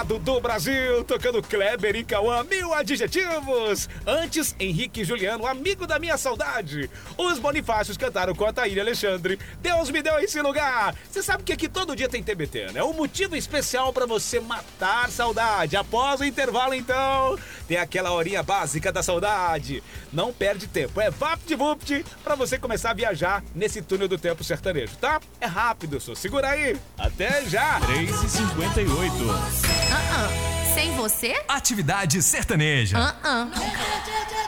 estado do Brasil, tocando Kleber e Cauã, 1000 adjetivos. Antes, Henrique e Juliano, amigo da minha saudade. Os Bonifácios cantaram com a Thaíra e Alexandre, Deus me deu esse lugar. Você sabe que aqui todo dia tem TBT, né? Um motivo especial pra você matar saudade. Após o intervalo, então, tem aquela horinha básica da saudade. Não perde tempo, é vapt-vupt pra você começar a viajar nesse túnel do tempo sertanejo, tá? É rápido, só segura aí. Até já! 3h58. Sem você? Atividade sertaneja.